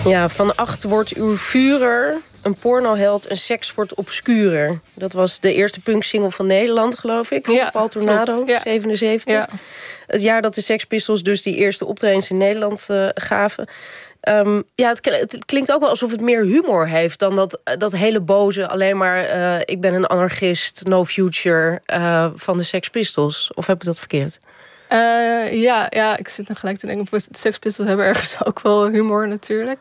Ja, van 8 wordt uw Führer, een pornoheld, een seks wordt obscurer. Dat was de eerste punksingle van Nederland, geloof ik. Ja, Paul Tornado, klopt, ja. 77. Ja. Het jaar dat de Sex Pistols dus die eerste optredens in Nederland gaven. Het klinkt ook wel alsof het meer humor heeft dan dat hele boze, alleen maar ik ben een anarchist, no future van de Sex Pistols. Of heb ik dat verkeerd? Ik zit nog gelijk te denken. De Sex Pistols hebben ergens ook wel humor natuurlijk.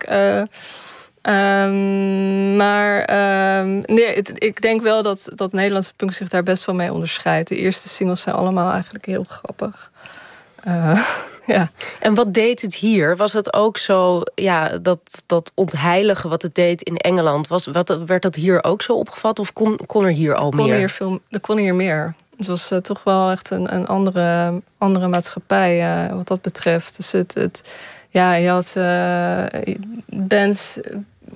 Ik denk wel dat Nederlandse punk zich daar best wel mee onderscheidt. De eerste singles zijn allemaal eigenlijk heel grappig. Ja. En wat deed het hier? Was het ook zo, dat ontheilige wat het deed in Engeland? Werd dat hier ook zo opgevat? Of kon er hier al meer? Er kon hier meer. Het was toch wel echt een andere maatschappij wat dat betreft. Dus je had bands,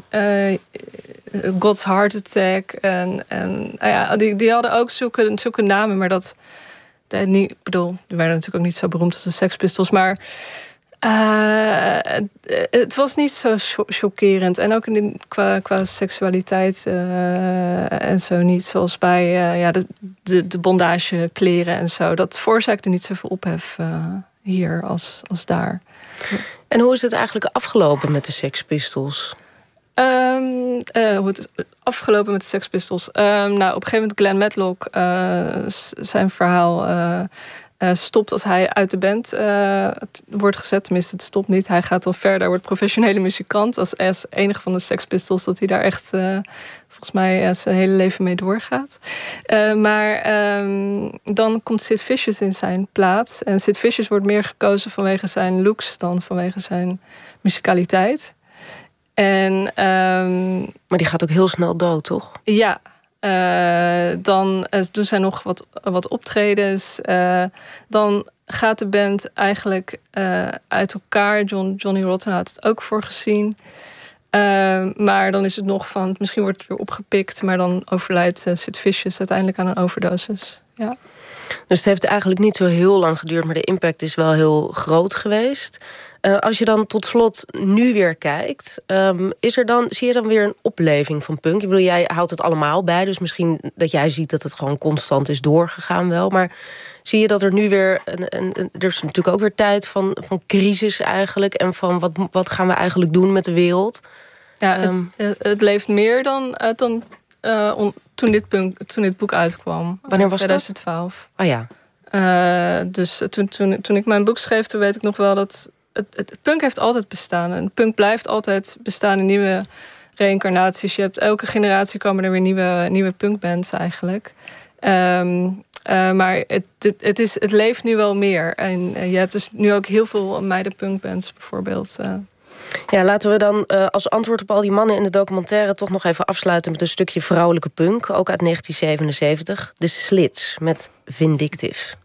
God's Heart Attack die hadden ook zulke namen, maar dat niet. Ik bedoel, die waren natuurlijk ook niet zo beroemd als de Sex Pistols, maar het was niet zo chockerend. En ook qua seksualiteit en zo niet. Zoals bij de bondagekleren en zo. Dat veroorzaakte niet zoveel ophef hier als daar. En hoe is het eigenlijk afgelopen met de Sex Pistols? Hoe het is afgelopen met de Sex Pistols. Op een gegeven moment Glenn Matlock, zijn verhaal stopt als hij uit de band wordt gezet. Tenminste, het stopt niet. Hij gaat dan verder, wordt professionele muzikant. Als enige van de Sex Pistols dat hij daar echt volgens mij zijn hele leven mee doorgaat. Dan komt Sid Vicious in zijn plaats. En Sid Vicious wordt meer gekozen vanwege zijn looks dan vanwege zijn muzikaliteit. Maar die gaat ook heel snel dood, toch? Ja. Dan doen zij nog wat optredens. Dan gaat de band eigenlijk uit elkaar. Johnny Rotten had het ook voor gezien. Maar dan is het nog van, misschien wordt het weer opgepikt, maar dan overlijdt Sid Vicious uiteindelijk aan een overdosis. Ja. Dus het heeft eigenlijk niet zo heel lang geduurd, maar de impact is wel heel groot geweest. Als je dan tot slot nu weer kijkt, zie je dan weer een opleving van punk? Ik bedoel, jij houdt het allemaal bij, dus misschien dat jij ziet dat het gewoon constant is doorgegaan wel. Maar zie je dat er nu weer, er is natuurlijk ook weer tijd van crisis eigenlijk, en van wat gaan we eigenlijk doen met de wereld? Ja, het leeft meer dan toen dit boek uitkwam. Wanneer was 2012. Dat? Oh ja. Dus toen ik mijn boek schreef, toen weet ik nog wel dat het punk heeft altijd bestaan. En punk blijft altijd bestaan in nieuwe reïncarnaties. Je hebt elke generatie komen er weer nieuwe punkbands eigenlijk. Maar het leeft nu wel meer. En je hebt dus nu ook heel veel meidenpunkbands bijvoorbeeld. Ja, laten we dan als antwoord op al die mannen in de documentaire toch nog even afsluiten met een stukje vrouwelijke punk, ook uit 1977. De Slits met Vindictive.